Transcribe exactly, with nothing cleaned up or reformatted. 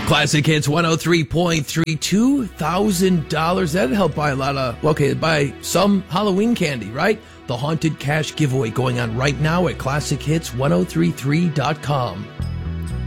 Classic Hits one oh three point three, two thousand dollars. That'd help buy a lot of, okay, buy some Halloween candy, right? The Haunted Cash giveaway going on right now at classic hits ten thirty-three dot com.